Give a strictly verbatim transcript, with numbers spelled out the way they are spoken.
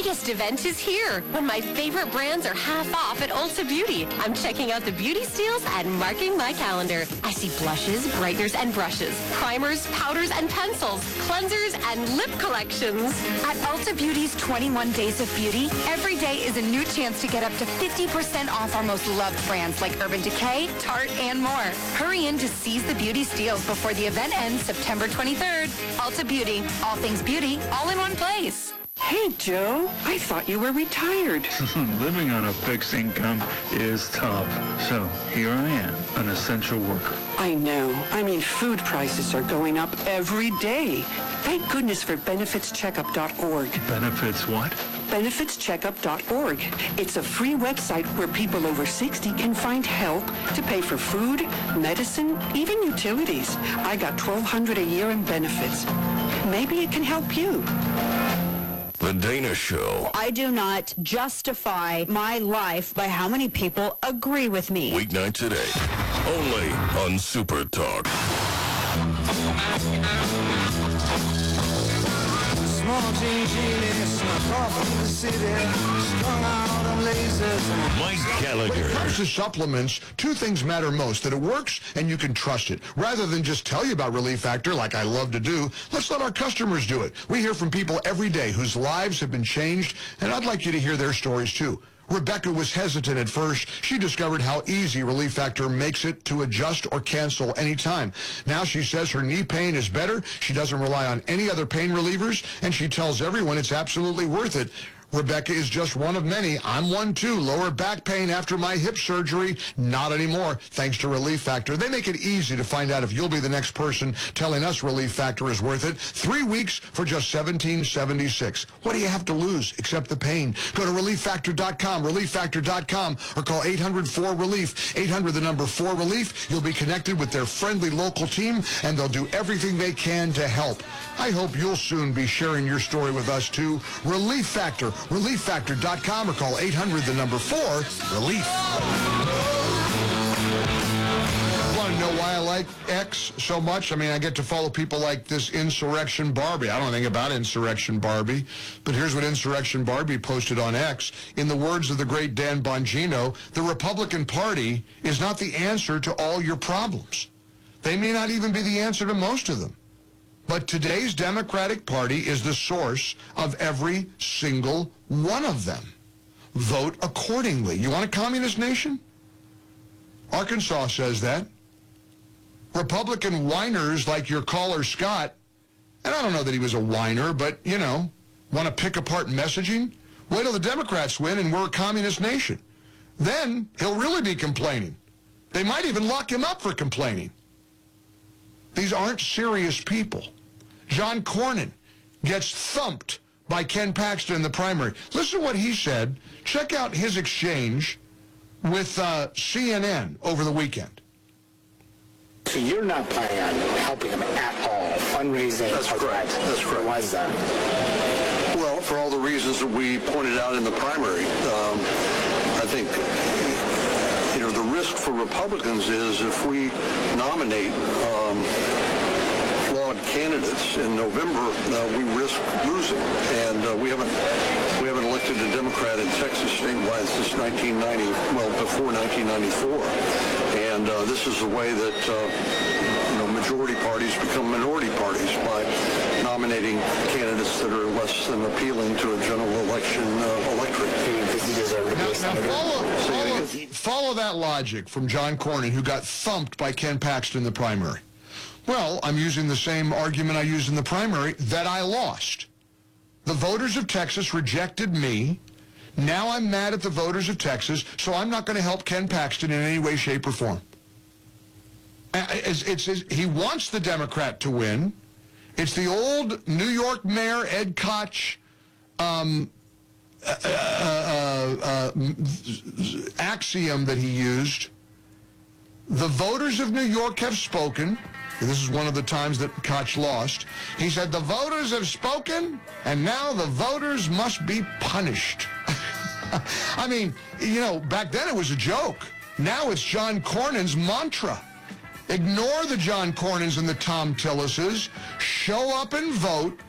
biggest event is here, when my favorite brands are half off at Ulta Beauty. I'm checking out the beauty steals and marking my calendar. I see blushes, brighteners, and brushes, primers, powders, and pencils, cleansers, and lip collections. At Ulta Beauty's twenty-one Days of Beauty, every day is a new chance to get up to fifty percent off our most loved brands like Urban Decay, Tarte, and more. Hurry in to seize the beauty steals before the event ends September twenty-third. Ulta Beauty, all things beauty, all in one place. Hey, Joe, I thought you were retired. Living on a fixed income is tough. So here I am, an essential worker. I know. I mean, food prices are going up every day. Thank goodness for benefits checkup dot org. Benefits what? benefits checkup dot org. It's a free website where people over sixty can find help to pay for food, medicine, even utilities. I got twelve hundred dollars a year in benefits. Maybe it can help you. The Dana Show. I do not justify my life by how many people agree with me. Weeknight today, only on Super Talk. Mike Gallagher. When it comes to supplements, two things matter most: that it works and you can trust it. Rather than just tell you about Relief Factor like I love to do, let's let our customers do it. We hear from people every day whose lives have been changed, and I'd like you to hear their stories too. Rebecca was hesitant at first. She discovered how easy Relief Factor makes it to adjust or cancel anytime. Now she says her knee pain is better. She doesn't rely on any other pain relievers, and she tells everyone it's absolutely worth it. Rebecca is just one of many. I'm one too. Lower back pain after my hip surgery? Not anymore, thanks to Relief Factor. They make it easy to find out if you'll be the next person telling us Relief Factor is worth it. Three weeks for just seventeen seventy-six. What do you have to lose except the pain? Go to relief factor dot com, relief factor dot com, or call eight hundred four relief, eight hundred the number four relief. You'll be connected with their friendly local team, and they'll do everything they can to help. I hope you'll soon be sharing your story with us too. Relief Factor, relief factor dot com, or call eight hundred the number four relief. Want to know why I like X so much? I mean, I get to follow people like this Insurrection Barbie. I don't know anything about Insurrection Barbie, but here's what Insurrection Barbie posted on X. In the words of the great Dan Bongino, the Republican Party is not the answer to all your problems. They may not even be the answer to most of them. But today's Democratic Party is the source of every single one of them. Vote accordingly. You want a communist nation? Arkansas says that. Republican whiners like your caller Scott, and I don't know that he was a whiner, but, you know, want to pick apart messaging? Wait till the Democrats win and we're a communist nation. Then he'll really be complaining. They might even lock him up for complaining. These aren't serious people. John Cornyn gets thumped by Ken Paxton in the primary. Listen to what he said. Check out his exchange with uh, C N N over the weekend. So you're not planning on helping them at all, fundraising? That's correct. That's correct. Why is that? Well, for all the reasons that we pointed out in the primary, um, I think, you know, the risk for Republicans is if we nominate um, flawed candidates in November, uh, we risk losing. And uh, we haven't we haven't elected a Democrat in Texas statewide since nineteen ninety, well, before nineteen ninety-four. And uh, this is the way that uh, you know majority parties become minority parties, by nominating candidates that are less than appealing to a general election uh, electorate. Now, now follow, follow, follow that logic from John Cornyn, who got thumped by Ken Paxton in the primary. Well, I'm using the same argument I used in the primary, that I lost. The voters of Texas rejected me. Now I'm mad at the voters of Texas, so I'm not going to help Ken Paxton in any way, shape, or form. It's, it's, it's, he wants the Democrat to win. It's the old New York Mayor Ed Koch um, uh, uh, uh, uh, axiom that he used. The voters of New York have spoken. This is one of the times that Koch lost. He said, the voters have spoken, and now the voters must be punished. I mean, you know, back then it was a joke. Now it's John Cornyn's mantra. Ignore the John Cornyns and the Tom Tillises. Show up and vote.